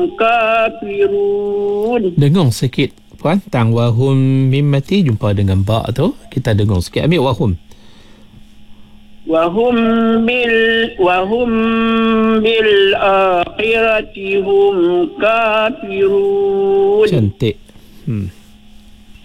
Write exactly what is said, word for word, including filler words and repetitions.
kafirun. Dengung sikit puan. Tang wahum mim mati jumpa dengan ba tu. Kita dengung sikit. Ambil wahum. Wahum bil wahum bil akhirati hum kafirun. Cantik. Hmm.